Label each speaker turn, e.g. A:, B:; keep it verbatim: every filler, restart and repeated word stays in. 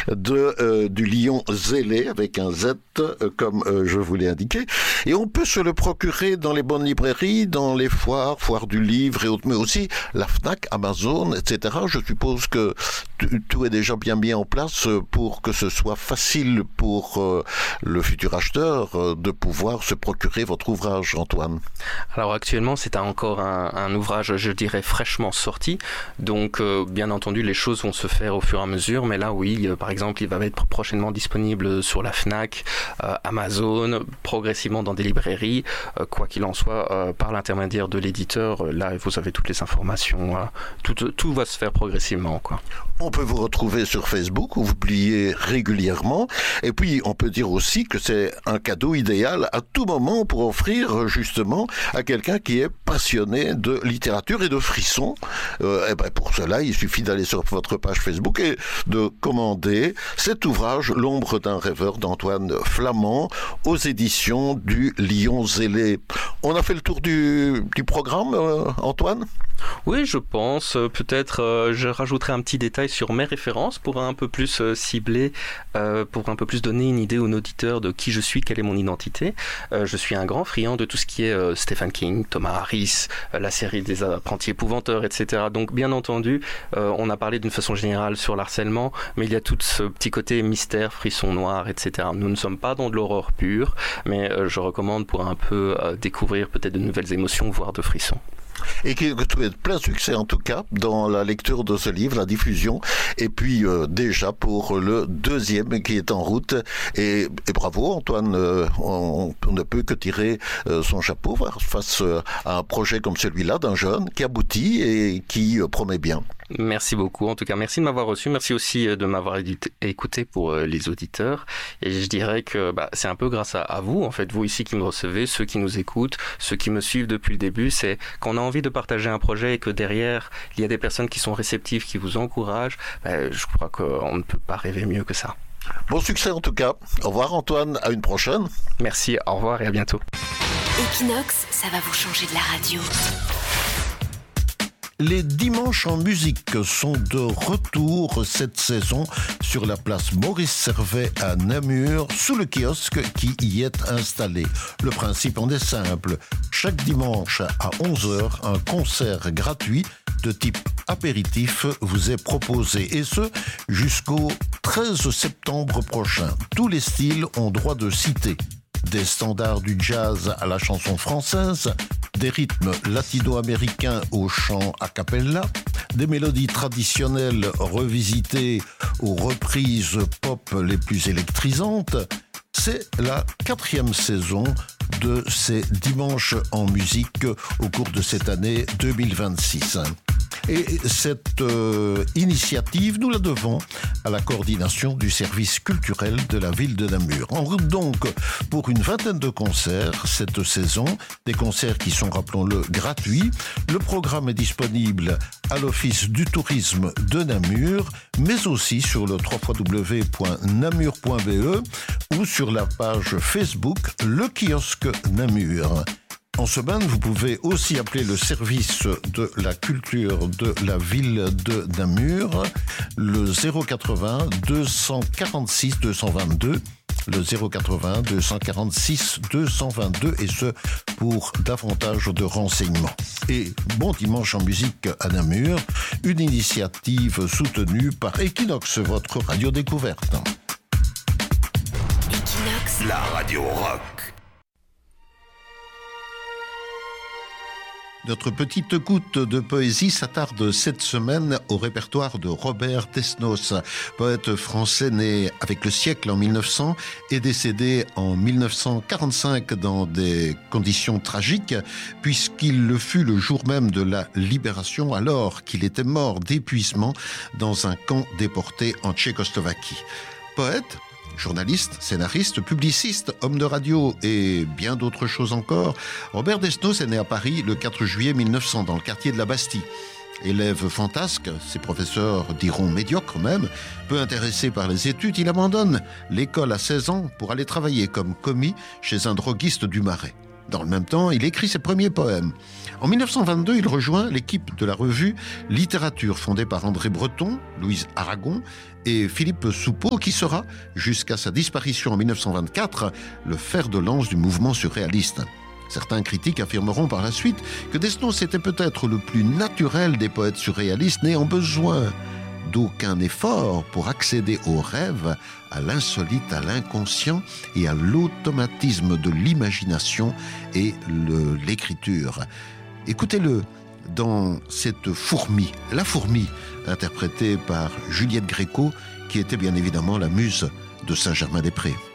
A: de, euh, du lion zélé, avec un Z, euh, comme euh, je vous l'ai indiqué. Et on peut se le procurer dans les bonnes librairies, dans les foires, foires du livre et autres, mais aussi la Fnac, Amazon, et cetera. Je suppose que tout est déjà bien mis en place pour que ce soit facile pour euh, le futur acheteur euh, de pouvoir se procurer votre ouvrage, Antoine.
B: Alors actuellement, c'est encore un, un ouvrage, je dirais, fraîchement sorti. Donc, euh, bien entendu, les choses vont se faire au fur et à mesure. Mais là, oui, euh, par exemple, il va être prochainement disponible sur la Fnac, euh, Amazon, progressivement dans des librairies. Euh, quoi qu'il en soit, euh, par l'intermédiaire de l'éditeur, euh, là, vous avez toutes les informations. Euh, tout, tout va se faire progressivement, quoi.
A: On peut vous retrouver sur Facebook où vous publiez régulièrement. Et puis, on peut dire aussi que c'est un cadeau idéal à tout moment pour offrir justement à quelqu'un qui est passionné de littérature et de frissons. Euh, et ben pour cela, il suffit d'aller sur votre page Facebook et de commander cet ouvrage, L'ombre d'un rêveur d'Antoine Flamand, aux éditions du Lion zélé. On a fait le tour du, du programme, euh, Antoine ?
B: Oui, je pense. Euh, peut-être euh, je rajouterai un petit détail sur mes références pour un peu plus euh, cibler, euh, pour un peu plus donner une idée aux auditeurs de qui je suis, quelle est mon identité. Euh, je suis un grand friand de tout ce qui est euh, Stephen King, Thomas Harris, euh, la série des apprentis épouvanteurs, et cetera. Donc, bien entendu, euh, on a parlé d'une façon générale sur l'harcèlement, mais il y a tout ce petit côté mystère, frisson noir, et cetera. Nous ne sommes pas dans de l'horreur pure, mais euh, je recommande pour un peu euh, découvrir peut-être de nouvelles émotions, voire de frissons.
A: Et que tu aies plein succès en tout cas dans la lecture de ce livre, la diffusion, et puis euh, déjà pour le deuxième qui est en route. Et, et bravo Antoine, euh, on, on ne peut que tirer euh, son chapeau face euh, à un projet comme celui-là d'un jeune qui aboutit et qui euh, promet bien.
B: Merci beaucoup. En tout cas, merci de m'avoir reçu. Merci aussi de m'avoir écouté pour les auditeurs. Et je dirais que bah, c'est un peu grâce à, à vous, en fait, vous ici qui me recevez, ceux qui nous écoutent, ceux qui me suivent depuis le début, c'est qu'on a envie de partager un projet et que derrière, il y a des personnes qui sont réceptives, qui vous encouragent. Bah, je crois qu'on ne peut pas rêver mieux que ça.
A: Bon succès en tout cas. Au revoir Antoine, à une prochaine.
B: Merci, au revoir et à bientôt.
C: Equinox, ça va vous changer de la radio.
A: Les dimanches en musique sont de retour cette saison sur la place Maurice Servet à Namur, sous le kiosque qui y est installé. Le principe en est simple. Chaque dimanche à onze heures, un concert gratuit de type apéritif vous est proposé, et ce jusqu'au treize septembre prochain. Tous les styles ont droit de citer. Des standards du jazz à la chanson française, des rythmes latino-américains au chant a cappella, des mélodies traditionnelles revisitées aux reprises pop les plus électrisantes. C'est la quatrième saison de ces dimanches en musique au cours de cette année deux mille vingt-six. Et cette euh, initiative, nous la devons à la coordination du service culturel de la ville de Namur. En route donc pour une vingtaine de concerts cette saison, des concerts qui sont, rappelons-le, gratuits. Le programme est disponible à l'Office du tourisme de Namur, mais aussi sur le w w w point namur point b e ou sur la page Facebook Le Kiosque Namur. En semaine, vous pouvez aussi appeler le service de la culture de la ville de Namur, le zéro quatre-vingts deux cent quarante-six deux cent vingt-deux, le zéro quatre-vingts deux cent quarante-six deux cent vingt-deux, et ce, pour davantage de renseignements. Et bon dimanche en musique à Namur, une initiative soutenue par Equinox, votre radio découverte.
C: Equinox,
D: la radio rock.
A: Notre petite goutte de poésie s'attarde cette semaine au répertoire de Robert Desnos, poète français né avec le siècle en mille neuf cents et décédé en mille neuf cent quarante-cinq dans des conditions tragiques, puisqu'il le fut le jour même de la libération, alors qu'il était mort d'épuisement dans un camp déporté en Tchécoslovaquie. Poète, journaliste, scénariste, publiciste, homme de radio et bien d'autres choses encore, Robert Desnos est né à Paris le quatre juillet mille neuf cents dans le quartier de la Bastille. Élève fantasque, ses professeurs diront médiocre même, peu intéressé par les études, il abandonne l'école à seize ans pour aller travailler comme commis chez un droguiste du Marais. Dans le même temps, il écrit ses premiers poèmes. En mille neuf cent vingt-deux, il rejoint l'équipe de la revue Littérature, fondée par André Breton, Louise Aragon et Philippe Soupeau, qui sera, jusqu'à sa disparition en mille neuf cent vingt-quatre, le fer de lance du mouvement surréaliste. Certains critiques affirmeront par la suite que Desnos était peut-être le plus naturel des poètes surréalistes, n'ayant besoin d'aucun effort pour accéder au rêve, à l'insolite, à l'inconscient et à l'automatisme de l'imagination et le, l'écriture. Écoutez-le dans cette fourmi, La fourmi, interprétée par Juliette Gréco, qui était bien évidemment la muse de Saint-Germain-des-Prés.